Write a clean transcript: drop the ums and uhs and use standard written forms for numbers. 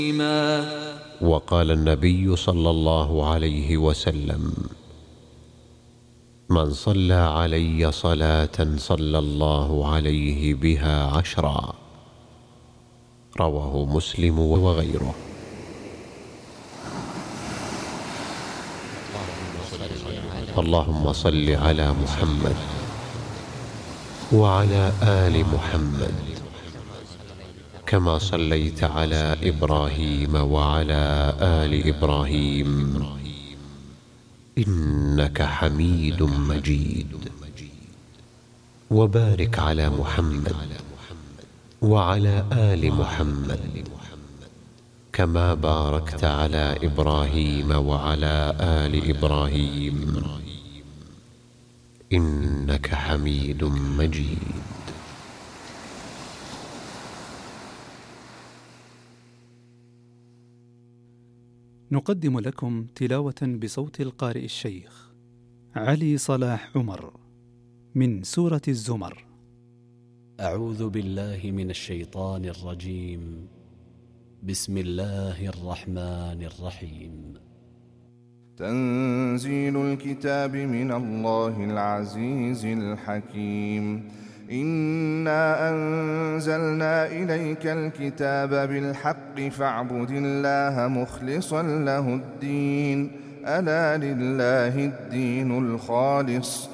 وقال النبي صلى الله عليه وسلم: من صلى علي صلاة صلى الله عليه بها 10. رواه مسلم وغيره. اللهم صل على محمد وعلى آل محمد كما صليت على إبراهيم وعلى آل إبراهيم إنك حميد مجيد. وبارك على محمد وعلى آل محمد كما باركت على إبراهيم وعلى آل إبراهيم إنك حميد مجيد. نقدم لكم تلاوة بصوت القارئ الشيخ علي صلاح عمر من سورة الزمر. أعوذ بالله من الشيطان الرجيم. بسم الله الرحمن الرحيم. تنزيل الكتاب من الله العزيز الحكيم. إنا أنزلنا إليك الكتاب بالحق فاعبد الله مخلصا له الدين. ألا لله الدين الخالص